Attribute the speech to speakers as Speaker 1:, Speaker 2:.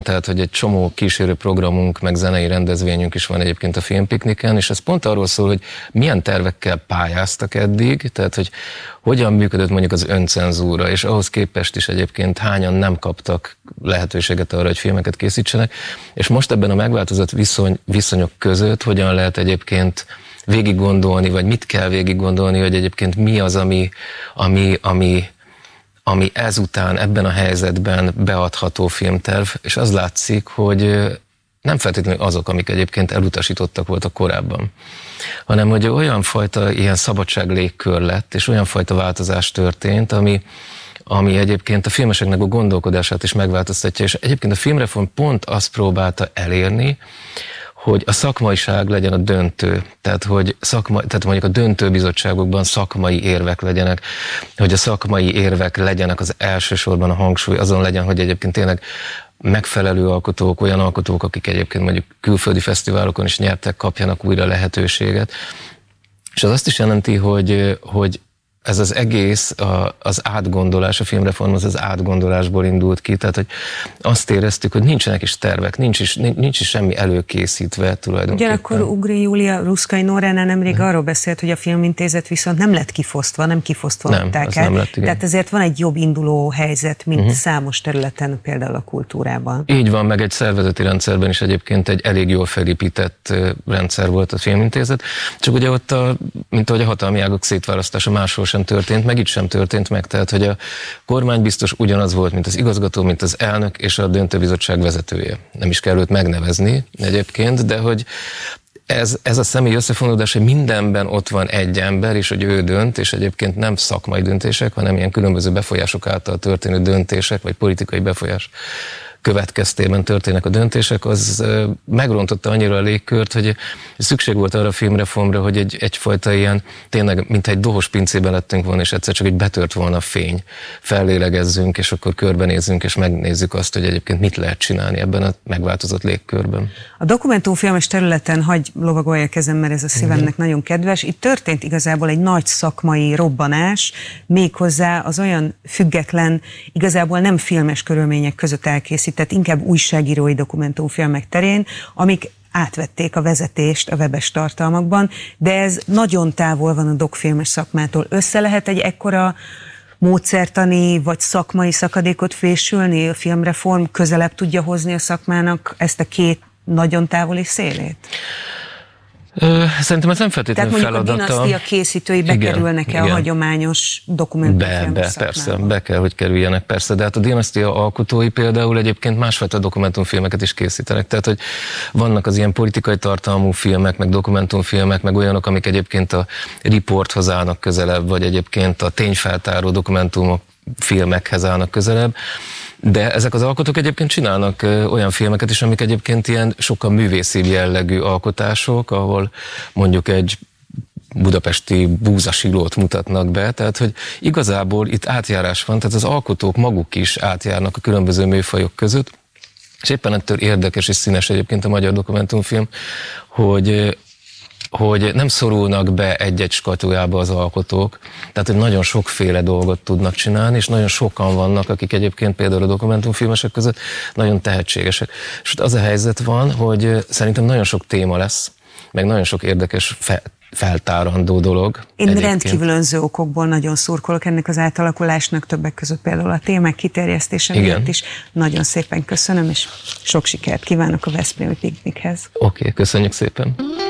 Speaker 1: tehát hogy egy csomó kísérő programunk, meg zenei rendezvényünk is van egyébként a Filmpikniken, és ez pont arról szól, hogy milyen tervekkel pályáztak eddig, tehát hogy hogyan működött mondjuk az öncenzúra, és ahhoz képest is egyébként hányan nem kaptak lehetőséget arra, hogy filmeket készítsenek, és most ebben a megváltozott viszonyok között hogyan lehet egyébként végig gondolni, vagy mit kell végig gondolni, hogy egyébként mi az, ami ezután ebben a helyzetben beadható filmterv, és az látszik, hogy nem feltétlenül azok, amik egyébként elutasítottak voltak korábban, hanem hogy olyan fajta ilyen szabadság légkör lett, és olyan fajta változás történt, ami egyébként a filmeseknek a gondolkodását is megváltoztatja, és egyébként a filmreform pont azt próbálta elérni, hogy a szakmaiság legyen a döntő, tehát mondjuk a döntőbizottságokban szakmai érvek legyenek, hogy a szakmai érvek legyenek az elsősorban a hangsúly, azon legyen, hogy egyébként tényleg megfelelő alkotók, olyan alkotók, akik egyébként mondjuk külföldi fesztiválokon is nyertek, kapjanak újra lehetőséget. És az azt is jelenti, hogy ez az egész, az átgondolás, a filmreform az átgondolásból indult ki, tehát hogy azt éreztük, hogy nincsenek is tervek, nincs is semmi előkészítve tulajdonképpen.
Speaker 2: Ugyanakkor Ugri Júlia Ruszkai Nóránál nemrég arról beszélt, hogy a Filmintézet viszont nem lett kifosztva, nem adták el.
Speaker 1: Nem lett, igen.
Speaker 2: Tehát ezért van egy jobb induló helyzet, mint számos területen, például a kultúrában.
Speaker 1: Így van, meg egy szervezeti rendszerben is egyébként egy elég jól felépített rendszer volt a Filmintézet, csak ugye ott mint ahogy a hatalmi ágak szétválasztása máshol sem történt, meg itt sem történt meg, tehát hogy a kormány biztos ugyanaz volt, mint az igazgató, mint az elnök és a döntőbizottság vezetője. Nem is kell őt megnevezni egyébként, de hogy ez a személyi összefonódás, hogy mindenben ott van egy ember, és hogy ő dönt, és egyébként nem szakmai döntések, hanem ilyen különböző befolyások által történő döntések, vagy politikai befolyás következtében történnek a döntések, az megrontotta annyira a légkört, hogy szükség volt arra a filmreformra, hogy egyfajta ilyen, tényleg, mint egy dohos pincében lettünk volna, és egyszer csak egy betört volna a fény. Fellélegezzünk, és akkor körbenézzünk, és megnézzük azt, hogy egyébként mit lehet csinálni ebben a megváltozott légkörben.
Speaker 2: A dokumentumfilmes területen hagy lovagolja kezem, mert ez a szívemnek nagyon kedves. Itt történt igazából egy nagy szakmai robbanás, méghozzá az olyan független, igazából nem filmes körülmények között elkészített, inkább újságírói dokumentumfilmek terén, amik átvették a vezetést a webes tartalmakban, de ez nagyon távol van a dokfilmes szakmától. Össze lehet egy ekkora módszertani vagy szakmai szakadékot fésülni? A filmreform közelebb tudja hozni a szakmának ezt a két nagyon távoli szélét?
Speaker 1: Szerintem ez nem feltétlenül feladata.
Speaker 2: Tehát mondjuk a dinasztia készítői bekerülnek-e a hagyományos dokumentumfilm
Speaker 1: Persze, be kell, hogy kerüljenek, persze, de hát a dinasztia alkotói például egyébként másfajta dokumentumfilmeket is készítenek, tehát hogy vannak az ilyen politikai tartalmú filmek, meg dokumentumfilmek, meg olyanok, amik egyébként a riporthoz állnak közelebb, vagy egyébként a tényfeltáró dokumentumok filmekhez állnak közelebb, de ezek az alkotók egyébként csinálnak olyan filmeket is, amik egyébként ilyen sokkal művészibb jellegű alkotások, ahol mondjuk egy budapesti búzasilót mutatnak be, tehát hogy igazából itt átjárás van, tehát az alkotók maguk is átjárnak a különböző műfajok között, és éppen ettől érdekes és színes egyébként a magyar dokumentumfilm, hogy nem szorulnak be egy-egy skatujába az alkotók, tehát hogy nagyon sokféle dolgot tudnak csinálni, és nagyon sokan vannak, akik egyébként például a dokumentumfilmesek között nagyon tehetségesek. És az a helyzet van, hogy szerintem nagyon sok téma lesz, meg nagyon sok érdekes feltárandó dolog.
Speaker 2: Én rendkívül önző okokból nagyon szurkolok ennek az átalakulásnak, többek között például a témák kiterjesztése miatt is. Nagyon szépen köszönöm, és sok sikert kívánok a Veszprémi Piknikhez.
Speaker 1: Oké, köszönjük szépen.